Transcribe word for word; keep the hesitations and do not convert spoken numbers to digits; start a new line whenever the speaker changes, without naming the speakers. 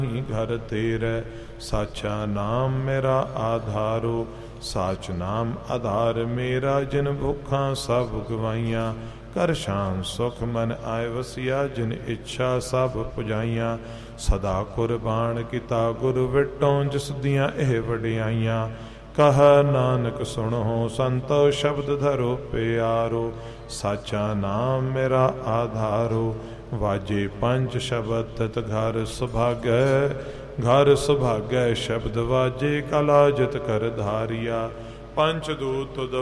घर तेरे साचा नाम मेरा आधारो। साच नाम आधार मेरा जिन भुखा सब गवाइया। कर शाम सुख मन आय वसिया जिन इच्छा सब पुजाइया। सदा कुरबान किता गुरु विटों जिस दियाँ एह वडियाइया। कह नानक सुनो संतो शब्द धरो प्यारो। साचा नाम मेरा आधारो। वाजे पंच शब्द तत घर सुभागै। घर सुभागै शब्द वाजे कला जित कर धारिया। पंच दूत तुद